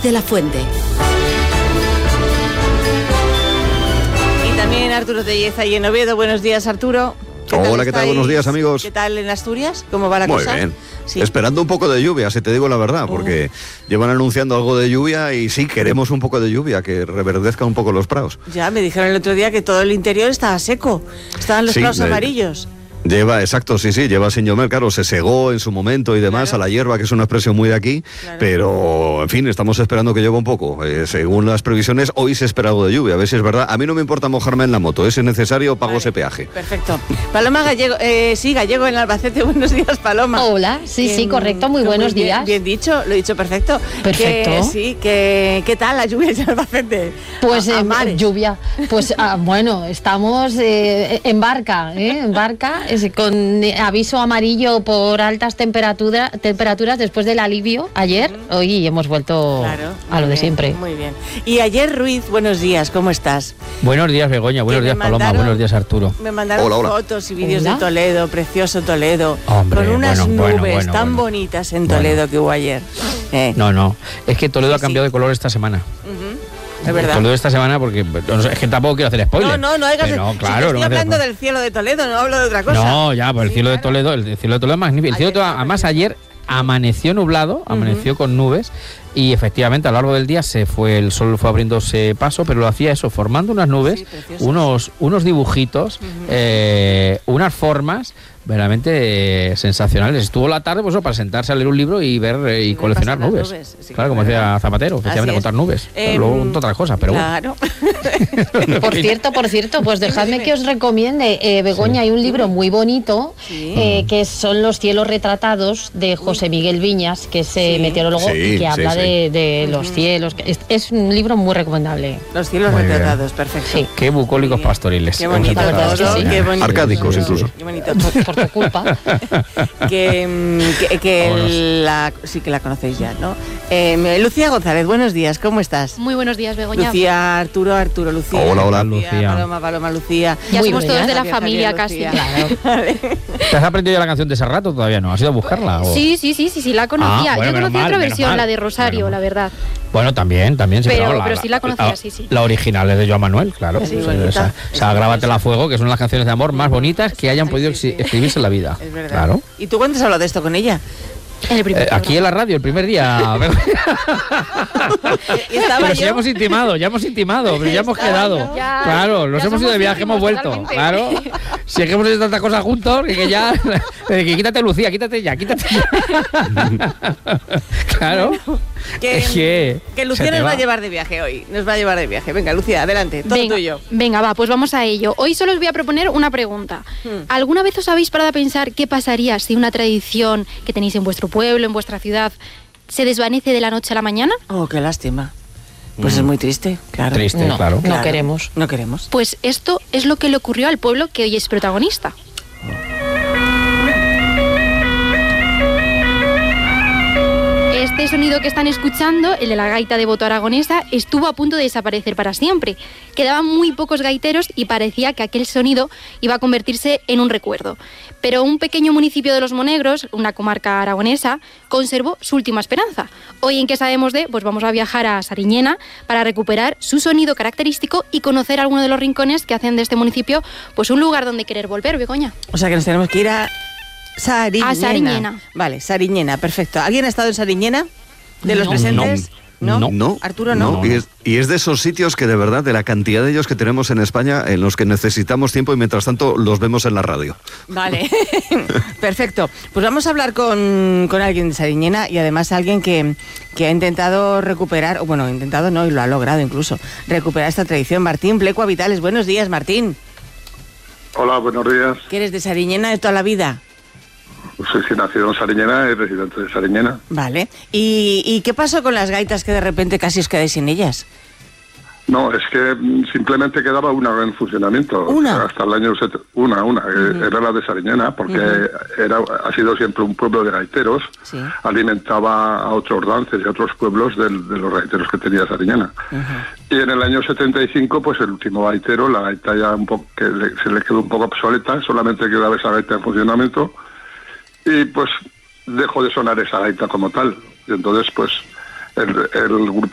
de la Fuente. Y también Arturo Telleza y en Oviedo. Buenos días, Arturo. Hola, ¿qué tal? Buenos días, amigos. ¿Qué tal en Asturias? ¿Cómo va la cosa? Muy bien. Sí. Esperando un poco de lluvia, si te digo la verdad, porque llevan anunciando algo de lluvia y sí, queremos un poco de lluvia, que reverdezca un poco los prados. Ya, me dijeron el otro día que todo el interior estaba seco. Estaban los prados amarillos. Exacto, sí, lleva sin llover, claro, se segó en su momento y demás, claro, a la hierba, que es una expresión muy de aquí, claro, pero, en fin, estamos esperando que llueva un poco. Según las previsiones, hoy se espera algo de lluvia, a ver si es verdad. A mí no me importa mojarme en la moto, si es necesario, pago ese peaje. Perfecto. Paloma Gallego, Gallego en Albacete, buenos días, Paloma. Hola, sí, correcto, muy buenos días. Bien dicho, lo he dicho perfecto. Perfecto. ¿Qué tal la lluvia en Albacete? Pues lluvia, pues bueno, estamos en barca, con aviso amarillo por altas temperaturas después del alivio ayer. Hoy hemos vuelto a lo de siempre. Muy bien. Y ayer, Ruiz, buenos días, ¿cómo estás? Buenos días, Begoña, buenos días, Paloma, buenos días, Arturo. Me mandaron fotos y vídeos de Toledo, precioso Toledo, hombre, con unas nubes tan bonitas en Toledo que hubo ayer. No, es que Toledo ha cambiado de color esta semana. Es verdad. Toledo esta semana, porque es que tampoco quiero hacer spoiler. No, claro, estoy hablando del cielo de Toledo, no hablo de otra cosa. No, ya, pues el cielo de Toledo, el cielo de Toledo es magnífico. Además, ayer amaneció nublado, amaneció con nubes, y efectivamente a lo largo del día el sol fue abriéndose paso, pero lo hacía eso, formando unas nubes, unos dibujitos, unas formas verdaderamente sensacionales. Estuvo la tarde para sentarse a leer un libro y ver y coleccionar nubes. Claro, como decía Zapatero, efectivamente contar nubes. Luego otras cosas, pero claro. Por cierto, pues dejadme que os recomiende, Begoña, hay un libro muy bonito, que son Los cielos retratados, de José Miguel Viñas, que es meteorólogo, y que habla de los cielos. Es un libro muy recomendable. Los cielos muy retratados, perfecto. Sí. Qué bucólicos pastoriles. Qué bonito. Qué bonito. Arcádicos incluso. Qué bonito. Por tu culpa. Sí que la conocéis ya, ¿no? Lucía González, buenos días, ¿cómo estás? Muy buenos días, Begoña. Lucía, Arturo, Lucía. Hola, Lucía. Paloma, Lucía. Ya Muy somos bien, todos de la Javier, familia Lucía. casi. Claro. ¿Te has aprendido ya la canción de ese rato? Todavía no. ¿Has ido a buscarla? ¿O? Sí, la conocía. Bueno, yo conocía otra versión, mal. la de Rosario, la verdad. Bueno, también. Sí, pero sí la conocía, sí. La original es de Joan Manuel, claro. Sí, Grábatela a fuego, que son las canciones de amor más bonitas que hayan podido escribirse en la vida. Es verdad. Claro. ¿Y tú cuándo has hablado de esto con ella? Aquí en la radio, el primer día. Pero ya hemos intimado, pero ya hemos quedado. Claro, nos hemos ido de viaje, hemos vuelto. Totalmente. Claro. Si es que hemos hecho tantas cosas juntos, que ya. Que quítate, Lucía, quítate ya. Claro. Que Lucía nos va a llevar de viaje hoy. Venga, Lucía, adelante, todo tuyo. Venga, pues vamos a ello. Hoy solo os voy a proponer una pregunta. ¿Alguna vez os habéis parado a pensar qué pasaría si una tradición que tenéis en vuestro pueblo, en vuestra ciudad, se desvanece de la noche a la mañana? Oh, qué lástima. Pues es muy triste, claro. Triste, claro. No queremos. No queremos. Pues esto es lo que le ocurrió al pueblo que hoy es protagonista. Este sonido que están escuchando, el de la gaita de Boto Aragonesa, estuvo a punto de desaparecer para siempre. Quedaban muy pocos gaiteros y parecía que aquel sonido iba a convertirse en un recuerdo. Pero un pequeño municipio de Los Monegros, una comarca aragonesa, conservó su última esperanza. Hoy, ¿en qué sabemos de? Pues vamos a viajar a Sariñena para recuperar su sonido característico y conocer algunos de los rincones que hacen de este municipio pues un lugar donde querer volver, Begoña. O sea que nos tenemos que ir a Sariñena. Vale, Sariñena, perfecto. ¿Alguien ha estado en Sariñena? ¿De los presentes? No. Arturo, no. Y es de esos sitios que de verdad, de la cantidad de ellos que tenemos en España, en los que necesitamos tiempo y mientras tanto los vemos en la radio. Vale, perfecto. Pues vamos a hablar con alguien de Sariñena y además alguien que ha intentado recuperar, y lo ha logrado incluso, recuperar esta tradición. Martín Plecua Vitales, buenos días, Martín. Hola, buenos días. ¿Que eres de Sariñena de toda la vida? Soy nacido en Sariñena y residente de Sariñena. Vale. ¿Y qué pasó con las gaitas que de repente casi os quedáis sin ellas? No, es que simplemente quedaba una en funcionamiento. ¿Una? Hasta el año... Era la de Sariñena, porque ha sido siempre un pueblo de gaiteros. Sí. Alimentaba a otros dances y a otros pueblos de los gaiteros que tenía Sariñena. Y en el año 75, pues el último gaitero, la gaita ya se le quedó un poco obsoleta, solamente quedaba esa gaita en funcionamiento. Y pues dejó de sonar esa gaita como tal. Y entonces, pues, el grupo